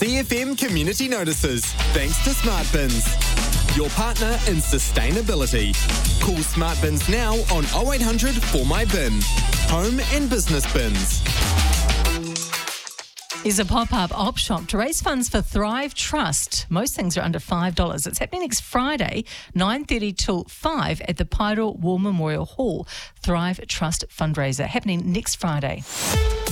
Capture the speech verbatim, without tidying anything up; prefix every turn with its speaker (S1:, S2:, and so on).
S1: C F M Community Notices, thanks to Smart Bins, your partner in sustainability. Call Smart Bins now on oh eight hundred four my bin. Home and business bins.
S2: Is a pop-up op shop to raise funds for Thrive Trust. Most things are under five dollars. It's happening next Friday, nine thirty till five at the Pairo War Memorial Hall. Thrive Trust fundraiser happening next Friday.